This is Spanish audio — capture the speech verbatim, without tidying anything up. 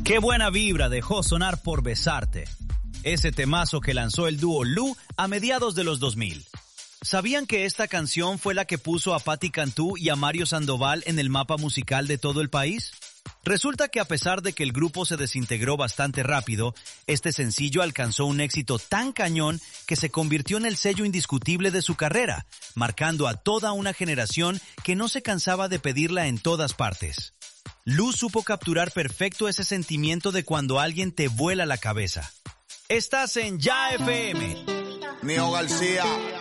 Qué buena vibra dejó sonar Por Besarte, ese temazo que lanzó el dúo Lu a mediados de los dos mil. ¿Sabían que esta canción fue la que puso a Patti Cantú y a Mario Sandoval en el mapa musical de todo el país? Resulta que a pesar de que el grupo se desintegró bastante rápido, este sencillo alcanzó un éxito tan cañón que se convirtió en el sello indiscutible de su carrera, marcando a toda una generación que no se cansaba de pedirla en todas partes. Lu supo capturar perfecto ese sentimiento de cuando alguien te vuela la cabeza. Estás en Ya F M. Neo García.